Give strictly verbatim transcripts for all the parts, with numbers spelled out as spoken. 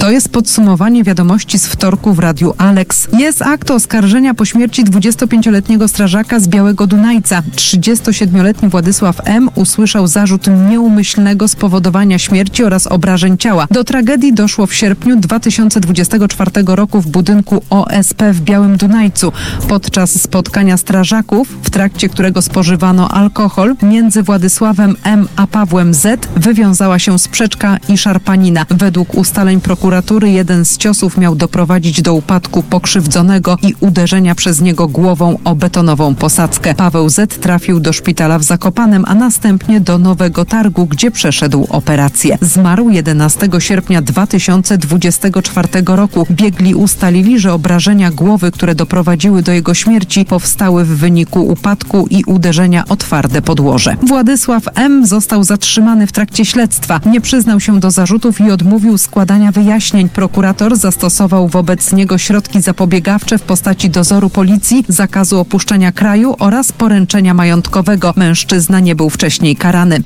To jest podsumowanie wiadomości z wtorku w Radiu Alex. Jest akt oskarżenia po śmierci dwudziestopięcioletniego strażaka z Białego Dunajca. trzydziestosiedmioletni Władysław M. usłyszał zarzut nieumyślnego spowodowania śmierci oraz obrażeń ciała. Do tragedii doszło w sierpniu dwa tysiące dwudziestego czwartego roku w budynku O S P w Białym Dunajcu. Podczas spotkania strażaków, w trakcie którego spożywano alkohol, między Władysławem M. a Pawłem Z. wywiązała się sprzeczka i szarpanina. Według ustaleń prokuratury jeden z ciosów miał doprowadzić do upadku pokrzywdzonego i uderzenia przez niego głową o betonową posadzkę. Paweł Z. trafił do szpitala w Zakopanem, a następnie do Nowego Targu, gdzie przeszedł operację. Zmarł jedenastego sierpnia dwa tysiące dwudziestego czwartego roku. Biegli ustalili, że obrażenia głowy, które doprowadziły do jego śmierci, powstały w wyniku upadku i uderzenia o twarde podłoże. Władysław M. został zatrzymany w trakcie śledztwa. Nie przyznał się do zarzutów i odmówił składania wyjaśnień. Prokurator zastosował wobec niego środki zapobiegawcze w postaci dozoru policji, zakazu opuszczenia kraju oraz poręczenia majątkowego. Mężczyzna nie był wcześniej karany.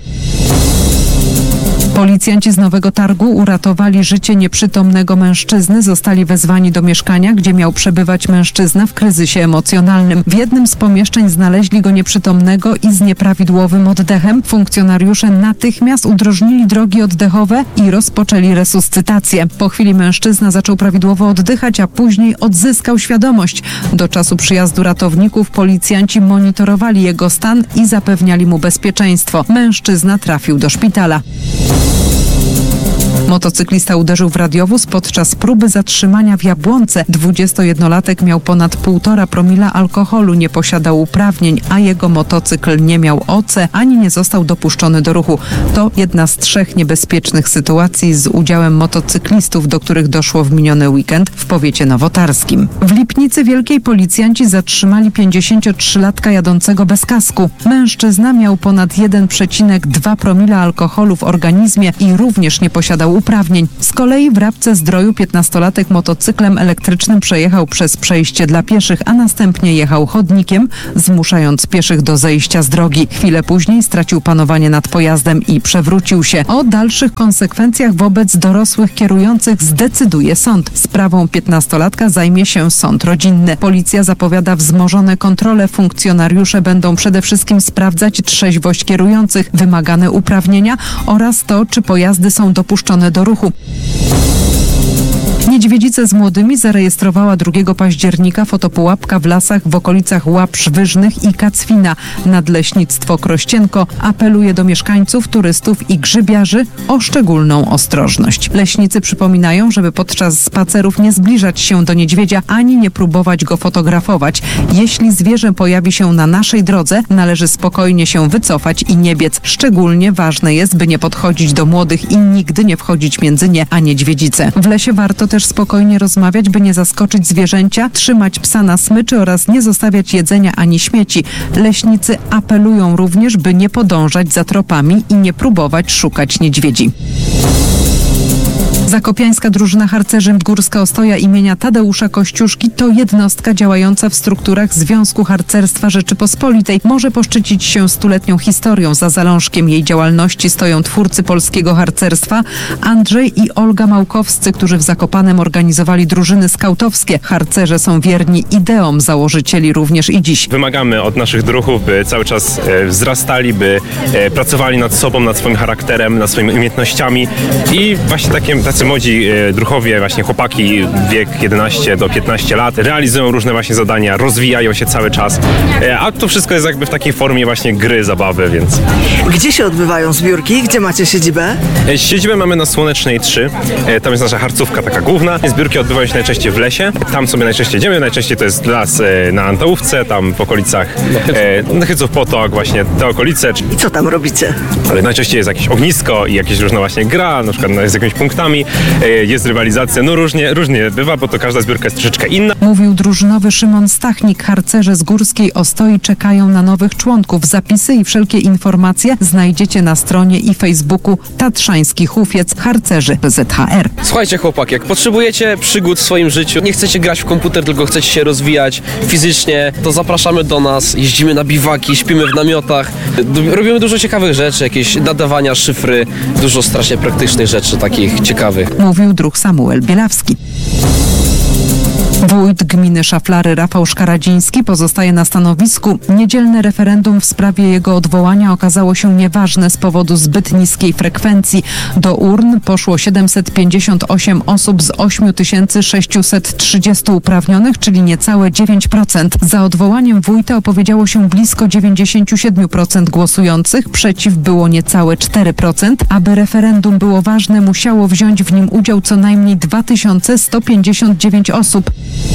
Policjanci z Nowego Targu uratowali życie nieprzytomnego mężczyzny. Zostali wezwani do mieszkania, gdzie miał przebywać mężczyzna w kryzysie emocjonalnym. W jednym z pomieszczeń znaleźli go nieprzytomnego i z nieprawidłowym oddechem. Funkcjonariusze natychmiast udrożnili drogi oddechowe i rozpoczęli resuscytację. Po chwili mężczyzna zaczął prawidłowo oddychać, a później odzyskał świadomość. Do czasu przyjazdu ratowników policjanci monitorowali jego stan i zapewniali mu bezpieczeństwo. Mężczyzna trafił do szpitala. Motocyklista uderzył w radiowóz podczas próby zatrzymania w Jabłonce. dwudziestojednolatek miał ponad półtora promila alkoholu, nie posiadał uprawnień, a jego motocykl nie miał O C ani nie został dopuszczony do ruchu. To jedna z trzech niebezpiecznych sytuacji z udziałem motocyklistów, do których doszło w miniony weekend w powiecie nowotarskim. W Lipnicy Wielkiej policjanci zatrzymali pięćdziesięciotrzylatka jadącego bez kasku. Mężczyzna miał ponad jeden przecinek dwa promila alkoholu w organizmie i również nie posiadał uprawnień. Z kolei w Rabce-Zdroju piętnastolatek motocyklem elektrycznym przejechał przez przejście dla pieszych, a następnie jechał chodnikiem, zmuszając pieszych do zejścia z drogi. Chwilę później stracił panowanie nad pojazdem i przewrócił się. O dalszych konsekwencjach wobec dorosłych kierujących zdecyduje sąd. Sprawą piętnastolatka zajmie się sąd rodzinny. Policja zapowiada wzmożone kontrole. Funkcjonariusze będą przede wszystkim sprawdzać trzeźwość kierujących, wymagane uprawnienia oraz to, czy pojazdy są dopuszczone do ruchu. Niedźwiedzice z młodymi zarejestrowała drugiego października fotopułapka w lasach w okolicach Łaprz Wyżnych i Kacwina. Nadleśnictwo Krościenko apeluje do mieszkańców, turystów i grzybiarzy o szczególną ostrożność. Leśnicy przypominają, żeby podczas spacerów nie zbliżać się do niedźwiedzia ani nie próbować go fotografować. Jeśli zwierzę pojawi się na naszej drodze, należy spokojnie się wycofać i nie biec. Szczególnie ważne jest, by nie podchodzić do młodych i nigdy nie wchodzić między nie a niedźwiedzice. W lesie warto też spokojnie rozmawiać, by nie zaskoczyć zwierzęcia, trzymać psa na smyczy oraz nie zostawiać jedzenia ani śmieci. Leśnicy apelują również, by nie podążać za tropami i nie próbować szukać niedźwiedzi. Zakopiańska drużyna harcerzy Górska Ostoja imienia Tadeusza Kościuszki to jednostka działająca w strukturach Związku Harcerstwa Rzeczypospolitej. Może poszczycić się stuletnią historią. Za zalążkiem jej działalności stoją twórcy polskiego harcerstwa Andrzej i Olga Małkowscy, którzy w Zakopanem organizowali drużyny skautowskie. Harcerze są wierni ideom założycieli również i dziś. Wymagamy od naszych druhów, by cały czas e, wzrastali, by e, pracowali nad sobą, nad swoim charakterem, nad swoimi umiejętnościami i właśnie takie tacy młodzi e, druhowie, właśnie chłopaki, wiek jedenaście do piętnastu lat, realizują różne właśnie zadania, rozwijają się cały czas, e, a to wszystko jest jakby w takiej formie właśnie gry, zabawy, więc... Gdzie się odbywają zbiórki? Gdzie macie siedzibę? E, siedzibę mamy na Słonecznej trzy, e, tam jest nasza harcówka taka główna. Zbiórki odbywają się najczęściej w lesie, tam sobie najczęściej idziemy, najczęściej to jest las e, na Antołówce, tam w okolicach e, Chyców Potok, właśnie te okolice. I co tam robicie? Ale najczęściej jest jakieś ognisko i jakieś różne właśnie gra, na przykład z jakimiś punktami, e, jest rywalizacja, no różnie, różnie bywa, bo to każda zbiórka jest troszeczkę inna. Mówił drużynowy Szymon Stachnik. Harcerze z Górskiej Ostoi czekają na nowych członków. Zapisy i wszelkie informacje znajdziecie na stronie i Facebooku Tatrzański Hufiec Harcerzy Z H R. Słuchajcie chłopaki, jak potrzebujecie przygód w swoim życiu, nie chcecie grać w komputer, tylko chcecie się rozwijać fizycznie, to zapraszamy do nas, jeździmy na biwaki, śpimy w namiotach, robimy dużo ciekawych rzeczy, jakieś nadawania, szyfry, dużo strasznie praktycznych rzeczy takich ciekawych. sprawy. Mówił druh Samuel Bielawski. Wójt gminy Szaflary Rafał Szkaradziński pozostaje na stanowisku. Niedzielne referendum w sprawie jego odwołania okazało się nieważne z powodu zbyt niskiej frekwencji. Do urn poszło siedemset pięćdziesiąt osiem osób z osiem tysięcy sześćset trzydziestu uprawnionych, czyli niecałe dziewięć procent. Za odwołaniem wójta opowiedziało się blisko dziewięćdziesiąt siedem procent głosujących, przeciw było niecałe cztery procent. Aby referendum było ważne, musiało wziąć w nim udział co najmniej dwa tysiące sto pięćdziesiąt dziewięć osób.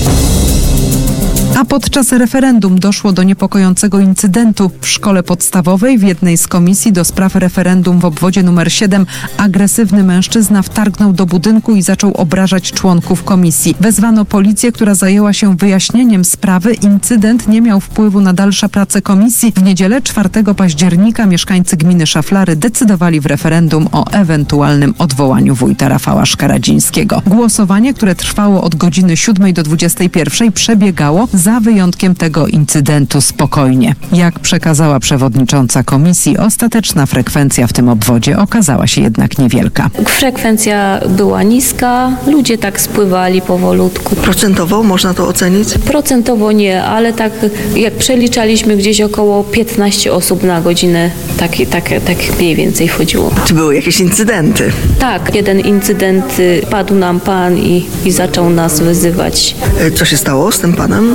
A podczas referendum doszło do niepokojącego incydentu. W szkole podstawowej w jednej z komisji do spraw referendum w obwodzie numer siedem agresywny mężczyzna wtargnął do budynku i zaczął obrażać członków komisji. Wezwano policję, która zajęła się wyjaśnieniem sprawy. Incydent nie miał wpływu na dalsze prace komisji. W niedzielę czwartego października mieszkańcy gminy Szaflary decydowali w referendum o ewentualnym odwołaniu wójta Rafała Szkaradzińskiego. Głosowanie, które trwało od godziny siódmej do dwudziestej pierwszej, przebiegało za wyjątkiem tego incydentu spokojnie. Jak przekazała przewodnicząca komisji, ostateczna frekwencja w tym obwodzie okazała się jednak niewielka. Frekwencja była niska, ludzie tak spływali powolutku. Procentowo można to ocenić? Procentowo nie, ale tak jak przeliczaliśmy gdzieś około piętnaście osób na godzinę, tak, tak, tak mniej więcej chodziło. Czy były jakieś incydenty? Tak, jeden incydent, y, padł nam pan i, i zaczął nas wyzywać. E, Co się stało z tym panem?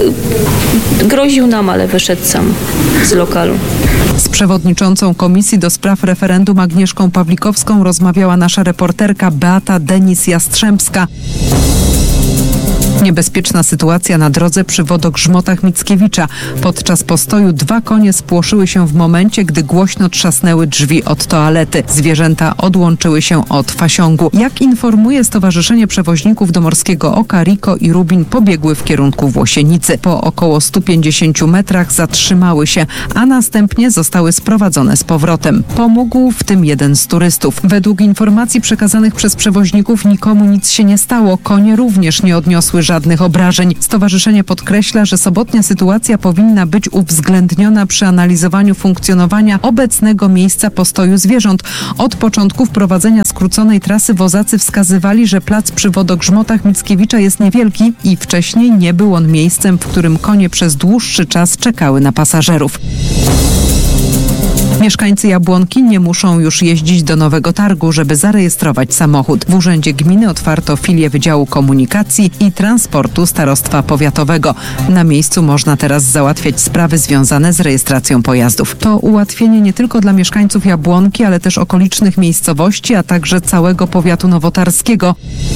Groził nam, ale wyszedł sam z lokalu. Z przewodniczącą Komisji do Spraw Referendum Agnieszką Pawlikowską rozmawiała nasza reporterka Beata Denis-Jastrzębska. Niebezpieczna sytuacja na drodze przy wodogrzmotach Mickiewicza. Podczas postoju dwa konie spłoszyły się w momencie, gdy głośno trzasnęły drzwi od toalety. Zwierzęta odłączyły się od fasiągu. Jak informuje Stowarzyszenie Przewoźników do Morskiego Oka, Riko i Rubin pobiegły w kierunku Włosienicy. Po około stu pięćdziesięciu metrach zatrzymały się, a następnie zostały sprowadzone z powrotem. Pomógł w tym jeden z turystów. Według informacji przekazanych przez przewoźników nikomu nic się nie stało. Konie również nie odniosły żadnych obrażeń. Stowarzyszenie podkreśla, że sobotnia sytuacja powinna być uwzględniona przy analizowaniu funkcjonowania obecnego miejsca postoju zwierząt. Od początku wprowadzenia skróconej trasy wozacy wskazywali, że plac przy wodogrzmotach Mickiewicza jest niewielki i wcześniej nie był on miejscem, w którym konie przez dłuższy czas czekały na pasażerów. Mieszkańcy Jabłonki nie muszą już jeździć do Nowego Targu, żeby zarejestrować samochód. W Urzędzie Gminy otwarto filię Wydziału Komunikacji i Transportu Starostwa Powiatowego. Na miejscu można teraz załatwiać sprawy związane z rejestracją pojazdów. To ułatwienie nie tylko dla mieszkańców Jabłonki, ale też okolicznych miejscowości, a także całego powiatu nowotarskiego.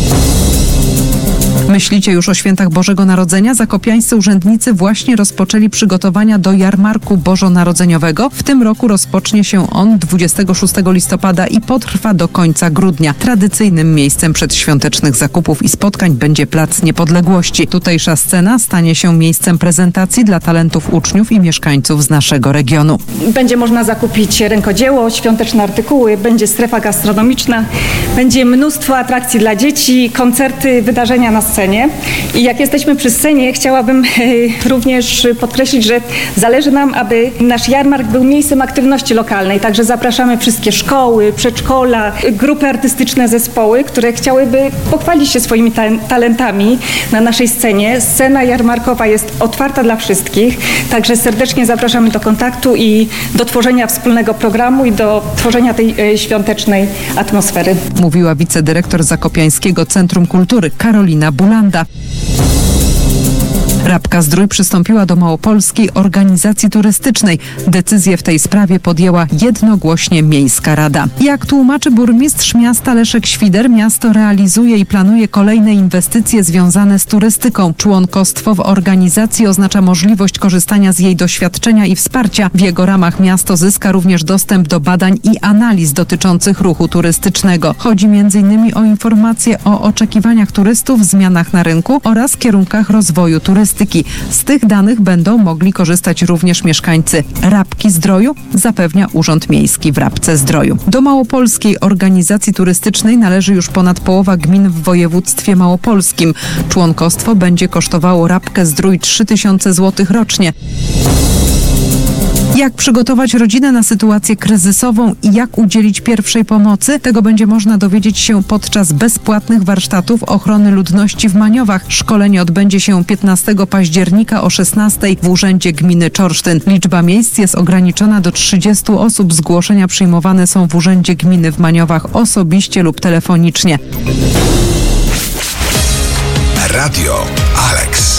Myślicie już o świętach Bożego Narodzenia? Zakopiańscy urzędnicy właśnie rozpoczęli przygotowania do jarmarku bożonarodzeniowego. W tym roku rozpocznie się on dwudziestego szóstego listopada i potrwa do końca grudnia. Tradycyjnym miejscem przedświątecznych zakupów i spotkań będzie Plac Niepodległości. Tutejsza scena stanie się miejscem prezentacji dla talentów uczniów i mieszkańców z naszego regionu. Będzie można zakupić rękodzieło, świąteczne artykuły, będzie strefa gastronomiczna, będzie mnóstwo atrakcji dla dzieci, koncerty, wydarzenia na scenie. I jak jesteśmy przy scenie, chciałabym e, również podkreślić, że zależy nam, aby nasz jarmark był miejscem aktywności lokalnej. Także zapraszamy wszystkie szkoły, przedszkola, grupy artystyczne, zespoły, które chciałyby pochwalić się swoimi ta- talentami na naszej scenie. Scena jarmarkowa jest otwarta dla wszystkich, także serdecznie zapraszamy do kontaktu i do tworzenia wspólnego programu i do tworzenia tej e, świątecznej atmosfery. Mówiła wicedyrektor Zakopiańskiego Centrum Kultury Karolina Bulanda. Rabka-Zdrój przystąpiła do Małopolskiej Organizacji Turystycznej. Decyzję w tej sprawie podjęła jednogłośnie Miejska Rada. Jak tłumaczy burmistrz miasta Leszek Świder, miasto realizuje i planuje kolejne inwestycje związane z turystyką. Członkostwo w organizacji oznacza możliwość korzystania z jej doświadczenia i wsparcia. W jego ramach miasto zyska również dostęp do badań i analiz dotyczących ruchu turystycznego. Chodzi między innymi o informacje o oczekiwaniach turystów, zmianach na rynku oraz kierunkach rozwoju turystyki. Z tych danych będą mogli korzystać również mieszkańcy Rabki-Zdroju, zapewnia Urząd Miejski w Rabce-Zdroju. Do Małopolskiej Organizacji Turystycznej należy już ponad połowa gmin w województwie małopolskim. Członkostwo będzie kosztowało Rabkę-Zdrój trzy tysiące złotych rocznie. Jak przygotować rodzinę na sytuację kryzysową i jak udzielić pierwszej pomocy? Tego będzie można dowiedzieć się podczas bezpłatnych warsztatów ochrony ludności w Maniowach. Szkolenie odbędzie się piętnastego października o szesnastej w Urzędzie Gminy Czorsztyn. Liczba miejsc jest ograniczona do trzydziestu osób. Zgłoszenia przyjmowane są w Urzędzie Gminy w Maniowach osobiście lub telefonicznie. Radio Alex.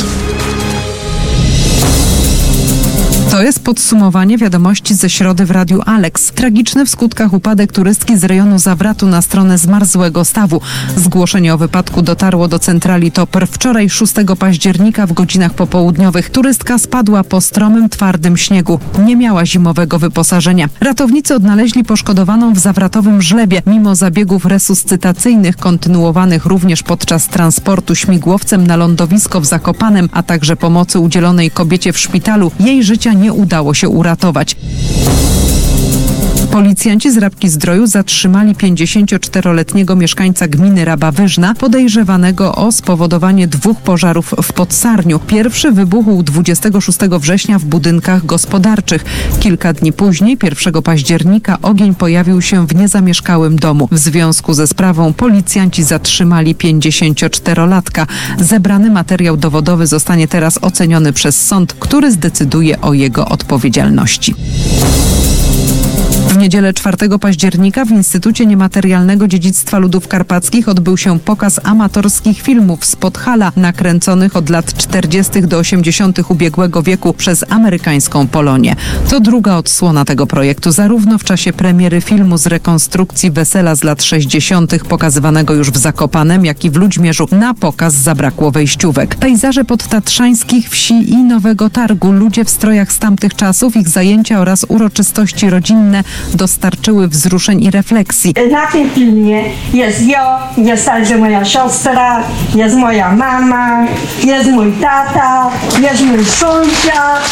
To jest podsumowanie wiadomości ze środy w Radiu Alex. Tragiczny w skutkach upadek turystki z rejonu Zawratu na stronę Zmarzłego Stawu. Zgłoszenie o wypadku dotarło do centrali T O P R wczoraj szóstego października w godzinach popołudniowych. Turystka spadła po stromym, twardym śniegu. Nie miała zimowego wyposażenia. Ratownicy odnaleźli poszkodowaną w zawratowym żlebie. Mimo zabiegów resuscytacyjnych kontynuowanych również podczas transportu śmigłowcem na lądowisko w Zakopanem, a także pomocy udzielonej kobiecie w szpitalu, jej życia nie udało się uratować. Policjanci z Rabki-Zdroju zatrzymali pięćdziesięcioczteroletniego mieszkańca gminy Rabawyżna podejrzewanego o spowodowanie dwóch pożarów w Podsarniu. Pierwszy wybuchł dwudziestego szóstego września w budynkach gospodarczych. Kilka dni później, pierwszego października, ogień pojawił się w niezamieszkałym domu. W związku ze sprawą policjanci zatrzymali pięćdziesięcioczterolatka. Zebrany materiał dowodowy zostanie teraz oceniony przez sąd, który zdecyduje o jego odpowiedzialności. W niedzielę czwartego października w Instytucie Niematerialnego Dziedzictwa Ludów Karpackich odbył się pokaz amatorskich filmów z Podhala, nakręconych od lat czterdziestych do osiemdziesiątych ubiegłego wieku przez amerykańską Polonię. To druga odsłona tego projektu, zarówno w czasie premiery filmu z rekonstrukcji wesela z lat sześćdziesiątych pokazywanego już w Zakopanem, jak i w Ludźmierzu. Na pokaz zabrakło wejściówek. Pejzaże podtatrzańskich wsi i Nowego Targu, ludzie w strojach z tamtych czasów, ich zajęcia oraz uroczystości rodzinne dostarczyły wzruszeń i refleksji. Na tym filmie jest ja, jest także moja siostra, jest moja mama, jest mój tata, jest mój sąsiad.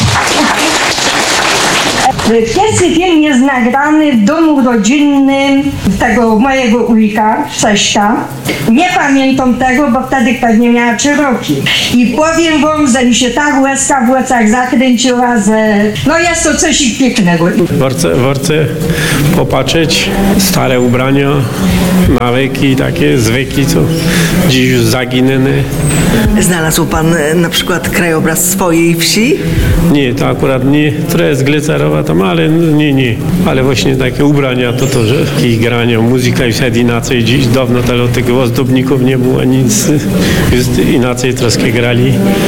Pierwszy film jest nagrany w domu rodzinnym tego mojego wujka, Cześka. Nie pamiętam tego, bo wtedy pewnie miała trzy roki. I powiem wam, że mi się tak łezka w łecach zakręciła, że no jest to coś pięknego. Warto, warto popatrzeć, stare ubrania, nawyki, takie zwyki, co dziś już zaginęły. Znalazł pan e, na przykład krajobraz swojej wsi? Nie, to akurat nie, to jest glicerowa tam, ale nie, nie. Ale właśnie takie ubrania, to to, że i grania, muzyka już jest inaczej. Dziś dawno tyle tych ozdobników nie było, nic. Jest inaczej troszkę grali.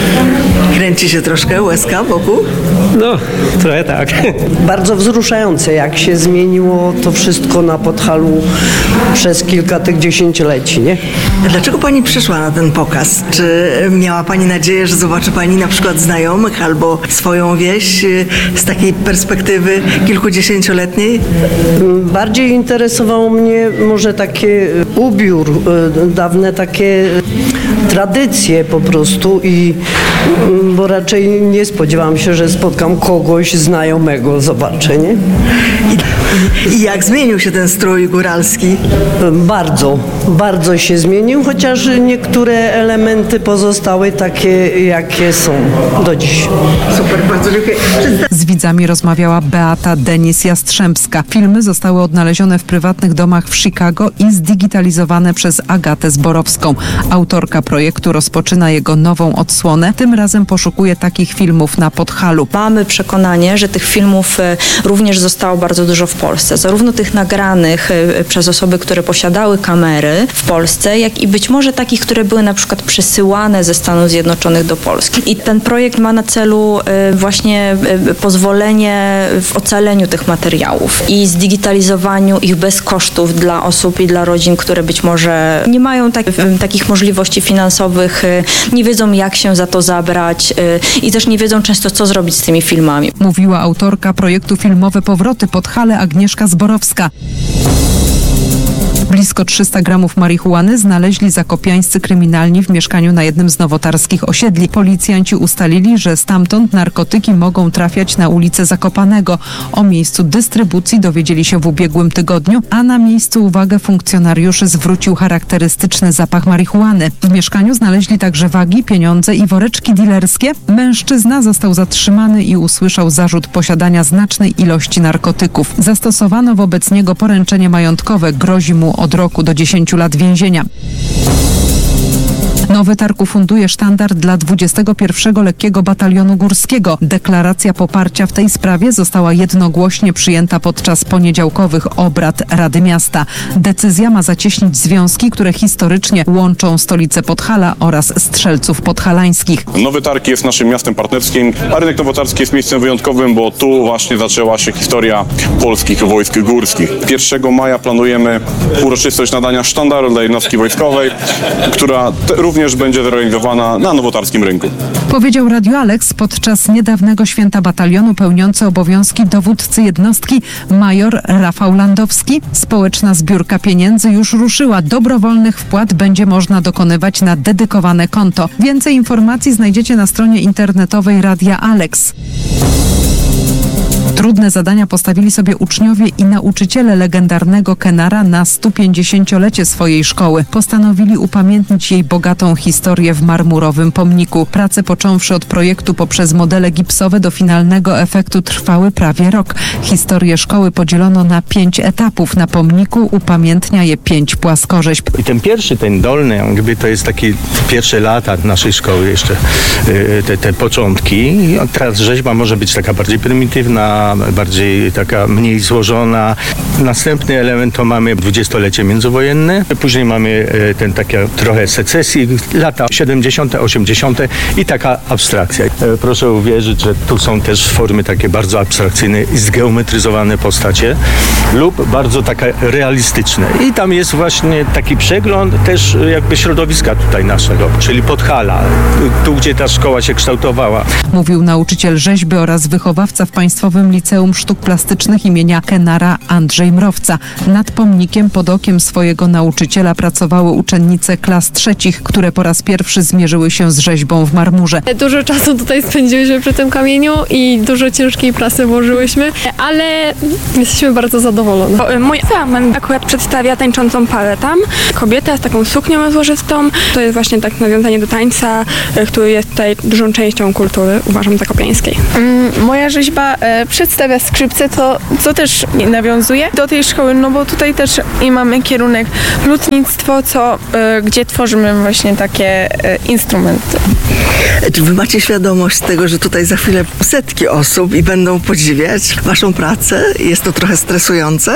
Kręci się troszkę łezka wokół? No, trochę tak. Bardzo wzruszające, jak się zmieniło to wszystko na Podhalu przez kilka tych dziesięcioleci, nie? Dlaczego pani przyszła na ten pokaz? Czy miała pani nadzieję, że zobaczy pani na przykład znajomych albo swoją wieś z takiej perspektywy kilkudziesięcioletniej? Bardziej interesowało mnie może takie ubiór, dawne takie tradycje po prostu i bo raczej nie spodziewałam się, że spotkam kogoś znajomego, zobaczę, nie? I, I jak zmienił się ten strój góralski? Bardzo, bardzo się zmienił, chociaż niektóre elementy pozostały takie, jakie są do dziś. Super, bardzo dziękuję. Z widzami rozmawiała Beata Denis-Jastrzębska. Filmy zostały odnalezione w prywatnych domach w Chicago i zdigitalizowane przez Agatę Zborowską. Autorka projektu rozpoczyna jego nową odsłonę. Tym razem poszukuje takich filmów na Podhalu. Mamy przekonanie, że tych filmów również zostało bardzo dużo w Polsce. Zarówno tych nagranych przez osoby, które posiadały kamery w Polsce, jak i być może takich, które były na przykład przesyłane ze Stanów Zjednoczonych do Polski. I ten projekt ma na celu właśnie pozwolenie w ocaleniu tych materiałów i zdigitalizowaniu ich bez kosztów dla osób i dla rodzin, które być może nie mają tak, takich możliwości finansowych, nie wiedzą, jak się za to zabrać i też nie wiedzą często, co zrobić z tymi filmami. Mówiła autorka projektu Filmowe Powroty Podhale Agnieszka Zborowska. Blisko trzysta gramów marihuany znaleźli zakopiańscy kryminalni w mieszkaniu na jednym z nowotarskich osiedli. Policjanci ustalili, że stamtąd narkotyki mogą trafiać na ulicę Zakopanego. O miejscu dystrybucji dowiedzieli się w ubiegłym tygodniu, a na miejscu uwagę funkcjonariuszy zwrócił charakterystyczny zapach marihuany. W mieszkaniu znaleźli także wagi, pieniądze i woreczki dilerskie. Mężczyzna został zatrzymany i usłyszał zarzut posiadania znacznej ilości narkotyków. Zastosowano wobec niego poręczenie majątkowe. Grozi mu od roku do dziesięciu lat więzienia. Nowy Targ ufunduje sztandar dla dwudziestego pierwszego Lekkiego Batalionu Górskiego. Deklaracja poparcia w tej sprawie została jednogłośnie przyjęta podczas poniedziałkowych obrad Rady Miasta. Decyzja ma zacieśnić związki, które historycznie łączą stolicę Podhala oraz Strzelców Podhalańskich. Nowy Targ jest naszym miastem partnerskim, a rynek nowotarski jest miejscem wyjątkowym, bo tu właśnie zaczęła się historia polskich wojsk górskich. pierwszego maja planujemy uroczystość nadania sztandaru dla jednostki wojskowej, która również będzie zrealizowana na nowotarskim rynku. Powiedział Radio Alex podczas niedawnego święta batalionu pełniący obowiązki dowódcy jednostki major Rafał Landowski. Społeczna zbiórka pieniędzy już ruszyła. Dobrowolnych wpłat będzie można dokonywać na dedykowane konto. Więcej informacji znajdziecie na stronie internetowej Radia Alex. Trudne zadania postawili sobie uczniowie i nauczyciele legendarnego Kenara na sto pięćdziesięciolecie swojej szkoły. Postanowili upamiętnić jej bogatą historię w marmurowym pomniku. Prace począwszy od projektu poprzez modele gipsowe do finalnego efektu trwały prawie rok. Historię szkoły podzielono na pięć etapów. Na pomniku upamiętnia je pięć płaskorzeźb. I ten pierwszy, ten dolny, jakby to jest takie pierwsze lata naszej szkoły jeszcze, te, te początki. Teraz rzeźba może być taka bardziej prymitywna, bardziej taka mniej złożona. Następny element to mamy dwudziestolecie międzywojenne. Później mamy ten taka trochę secesji, lata siedemdziesiąte, osiemdziesiąte i taka abstrakcja. Proszę uwierzyć, że tu są też formy takie bardzo abstrakcyjne i zgeometryzowane postacie lub bardzo takie realistyczne. I tam jest właśnie taki przegląd też jakby środowiska tutaj naszego, czyli Podhala, tu gdzie ta szkoła się kształtowała. Mówił nauczyciel rzeźby oraz wychowawca w Państwowym Liceum Sztuk Plastycznych imienia Kenara Andrzej Mrowca. Nad pomnikiem pod okiem swojego nauczyciela pracowały uczennice klas trzecich, które po raz pierwszy zmierzyły się z rzeźbą w marmurze. Dużo czasu tutaj spędziłyśmy przy tym kamieniu i dużo ciężkiej pracy włożyłyśmy, ale jesteśmy bardzo zadowolone. Mój fragment akurat przedstawia tańczącą parę tam. Kobieta z taką suknią złożystą. To jest właśnie tak nawiązanie do tańca, który jest tutaj dużą częścią kultury, uważam, zakopiańskiej. Moja rzeźba e, przedstawia skrzypce, to, co też nawiązuje do tej szkoły, no bo tutaj też i mamy kierunek lutnictwo, co, e, gdzie tworzymy właśnie takie e, instrumenty. Czy wy macie świadomość tego, że tutaj za chwilę setki osób i będą podziwiać waszą pracę? Jest to trochę stresujące?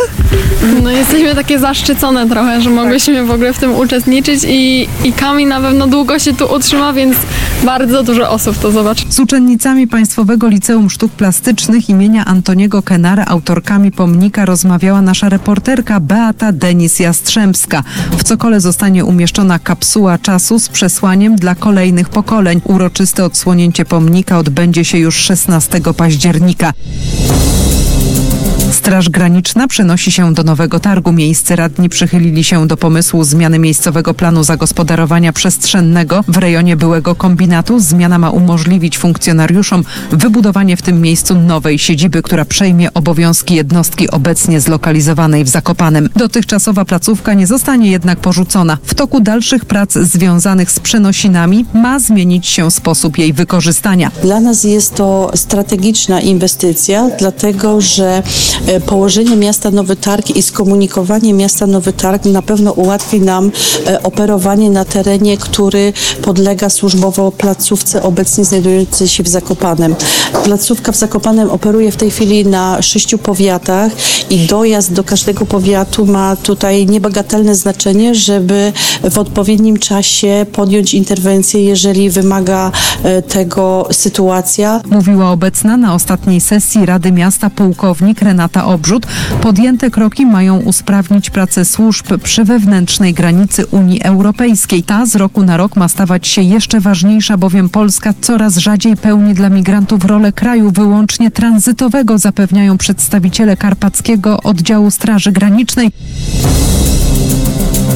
No jesteśmy takie zaszczycone trochę, że mogłyśmy w ogóle w tym uczestniczyć i, i Kami na pewno długo się tu utrzyma, więc bardzo dużo osób to zobaczy. Z uczennicami Państwowego Liceum Sztuk Plastycznych imienia Antoniego Kenara, autorkami pomnika, rozmawiała nasza reporterka Beata Denis-Jastrzębska. W Cokole zostanie umieszczona kapsuła czasu z przesłaniem dla kolejnych pokoleń. Uroczyste odsłonięcie pomnika odbędzie się już szesnastego października. Straż Graniczna przenosi się do Nowego Targu. Miejscy radni przychylili się do pomysłu zmiany miejscowego planu zagospodarowania przestrzennego w rejonie byłego kombinatu. Zmiana ma umożliwić funkcjonariuszom wybudowanie w tym miejscu nowej siedziby, która przejmie obowiązki jednostki obecnie zlokalizowanej w Zakopanem. Dotychczasowa placówka nie zostanie jednak porzucona. W toku dalszych prac związanych z przenosinami ma zmienić się sposób jej wykorzystania. Dla nas jest to strategiczna inwestycja, dlatego że położenie miasta Nowy Targ i skomunikowanie miasta Nowy Targ na pewno ułatwi nam operowanie na terenie, który podlega służbowo placówce obecnie znajdującej się w Zakopanem. Placówka w Zakopanem operuje w tej chwili na sześciu powiatach i dojazd do każdego powiatu ma tutaj niebagatelne znaczenie, żeby w odpowiednim czasie podjąć interwencję, jeżeli wymaga tego sytuacja. Mówiła obecna na ostatniej sesji Rady Miasta pułkownik Renata Obrzut. Podjęte kroki mają usprawnić pracę służb przy wewnętrznej granicy Unii Europejskiej. Ta z roku na rok ma stawać się jeszcze ważniejsza, bowiem Polska coraz rzadziej pełni dla migrantów rolę kraju wyłącznie tranzytowego, zapewniają przedstawiciele Karpackiego Oddziału Straży Granicznej.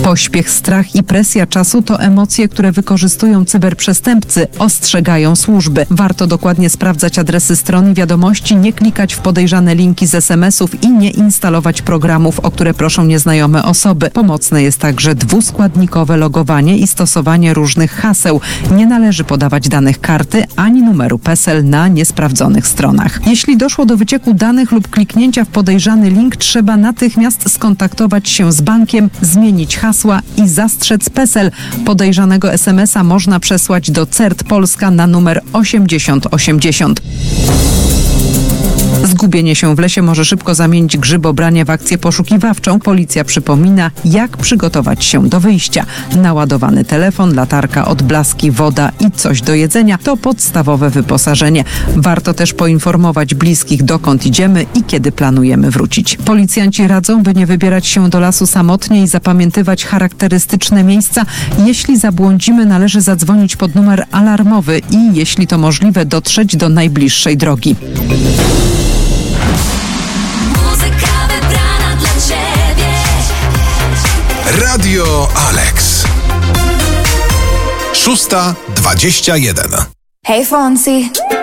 Pośpiech, strach i presja czasu to emocje, które wykorzystują cyberprzestępcy, ostrzegają służby. Warto dokładnie sprawdzać adresy stron i wiadomości, nie klikać w podejrzane linki z es em esów i nie instalować programów, o które proszą nieznajome osoby. Pomocne jest także dwuskładnikowe logowanie i stosowanie różnych haseł. Nie należy podawać danych karty ani numeru PESEL na niesprawdzonych stronach. Jeśli doszło do wycieku danych lub kliknięcia w podejrzany link, trzeba natychmiast skontaktować się z bankiem, zmienić hasła i zastrzec PESEL. Podejrzanego es em esa można przesłać do CERT Polska na numer osiemdziesiąt osiemdziesiąt. Zgubienie się w lesie może szybko zamienić grzybobranie w akcję poszukiwawczą. Policja przypomina, jak przygotować się do wyjścia. Naładowany telefon, latarka, odblaski, woda i coś do jedzenia to podstawowe wyposażenie. Warto też poinformować bliskich, dokąd idziemy i kiedy planujemy wrócić. Policjanci radzą, by nie wybierać się do lasu samotnie i zapamiętywać charakterystyczne miejsca. Jeśli zabłądzimy, należy zadzwonić pod numer alarmowy i, jeśli to możliwe, dotrzeć do najbliższej drogi. Radio Alex. szósta dwadzieścia jeden. Hey Fonsi.